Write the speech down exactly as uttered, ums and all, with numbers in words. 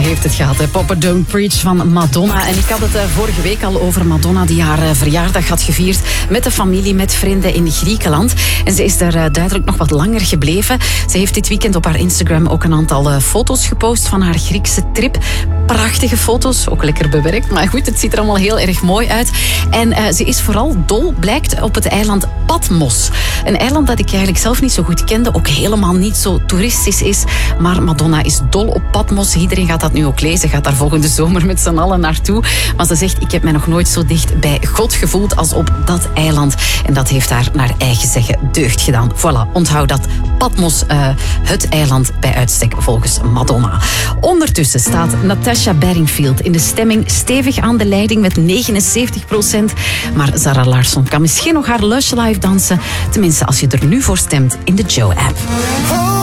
heeft het gehad, hè? Papa Don't Preach van Madonna. En ik had het uh, vorige week al over Madonna die haar uh, verjaardag had gevierd met de familie, met vrienden in Griekenland. En ze is er uh, duidelijk nog wat langer gebleven. Ze heeft dit weekend op haar Instagram ook een aantal uh, foto's gepost van haar Griekse trip. Prachtige foto's, ook lekker bewerkt. Maar goed, het ziet er allemaal heel erg mooi uit. En uh, ze is vooral dol, blijkt, op het eiland Patmos. Een eiland dat ik eigenlijk zelf niet zo goed kende, ook helemaal niet zo toeristisch is. Maar Madonna is dol op Patmos. Iedereen gaat dat nu ook lezen, gaat daar volgende zomer met z'n allen naartoe. Maar ze zegt, ik heb mij nog nooit zo dicht bij God gevoeld als op dat eiland. En dat heeft haar naar eigen zeggen deugd gedaan. Voilà, onthoud dat. Patmos, uh, het eiland bij uitstek volgens Madonna. Ondertussen staat Natasha Bedingfield in de stemming stevig aan de leiding met negenenzeventig procent. Maar Zara Larsson kan misschien nog haar Lush Live dansen. Tenminste, als je er nu voor stemt in de Joe-app.